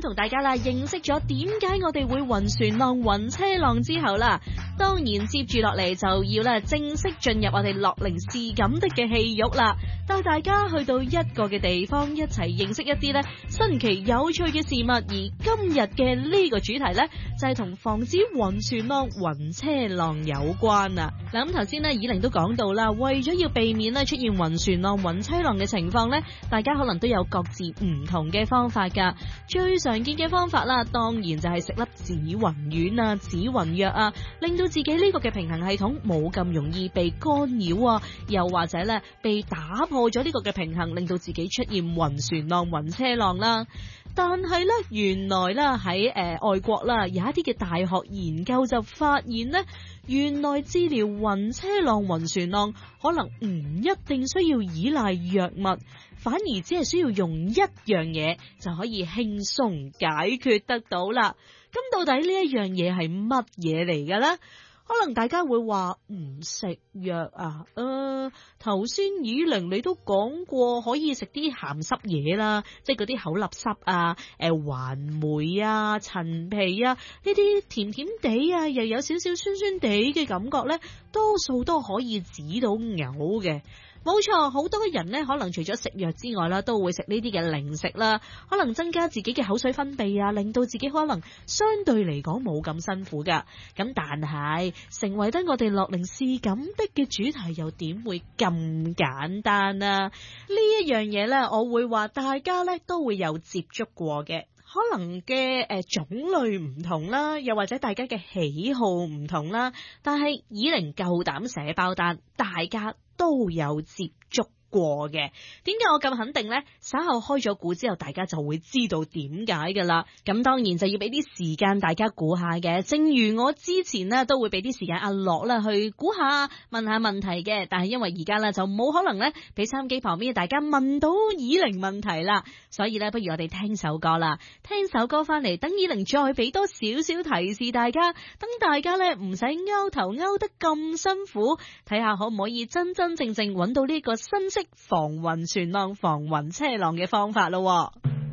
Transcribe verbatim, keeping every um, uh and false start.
咁同大家啦認識咗點解我哋會暈船浪、暈車浪之後啦，當然接住落嚟就要啦正式進入我哋樂齡是咁的嘅戲肉啦，帶大家去到一個嘅地方，一齊認識一啲咧新奇有趣嘅事物。而今日嘅呢個主題咧就係同防止暈船浪、暈車浪有關啊！嗱，咁頭先咧以玲都講到啦，為咗要避免咧出現暈船浪、暈車浪嘅情況咧，大家可能都有各自唔同嘅方法噶。最常見嘅方法啦，當然就係食粒止暈丸啊、止暈藥啊，令到自己呢個嘅平衡系統冇咁容易被干擾啊，又或者咧被打破咗呢個嘅平衡，令到自己出現暈船浪、暈車浪啦。但係咧，原來啦喺誒外國啦，有一啲嘅大學研究就發現咧，原來治療暈車浪、暈船浪可能唔一定需要依賴藥物，反而只係需要用一樣嘢就可以輕鬆解決得到啦。咁到底呢一樣嘢係乜嘢嚟嘅咧？可能大家會話唔食藥啊？誒，頭先以玲你都講過可以食啲鹹濕嘢啦，即係嗰啲口立濕啊、誒環梅啊、陳皮啊，呢啲甜甜地啊，又有少少酸酸地嘅感覺咧，多數都可以止到嘔嘅。冇錯，好多人呢可能除咗食藥之外啦，都會食呢啲嘅零食啦，可能增加自己嘅口水分泌啊，令到自己可能相對嚟講冇咁辛苦噶。咁但係成為得我哋樂齡是咁的嘅主題，又點會咁簡單啊？呢一樣嘢呢，我會話大家呢都會有接觸過嘅。可能嘅誒種類唔同啦，又或者大家嘅喜好唔同啦，但係以玲夠膽寫包單，大家都有接觸過嘅。點解我咁肯定呢？稍後開咗估之後，大家就會知道點解噶啦。咁當然就要俾啲時間大家估下嘅。正如我之前呢都會俾啲時間阿樂啦去估下、問下問題嘅。但係因為而家呢就冇可能呢俾收音機旁邊大家問到以玲問題啦，所以呢不如我哋聽首歌啦，聽首歌翻嚟，等以玲再俾多少少提示大家，等大家呢唔使勾頭勾得咁辛苦，睇下可唔可以真真正正揾到呢個新式防暈船浪、防暈車浪嘅方法咯。